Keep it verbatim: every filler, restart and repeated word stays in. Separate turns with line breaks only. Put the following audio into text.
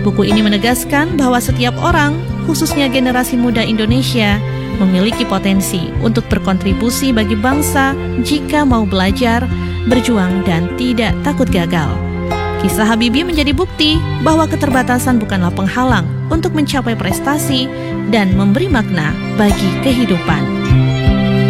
Buku ini menegaskan bahwa setiap orang, khususnya generasi muda Indonesia, memiliki potensi untuk berkontribusi bagi bangsa jika mau belajar, berjuang, dan tidak takut gagal. Kisah Habibie menjadi bukti bahwa keterbatasan bukanlah penghalang untuk mencapai prestasi dan memberi makna bagi kehidupan.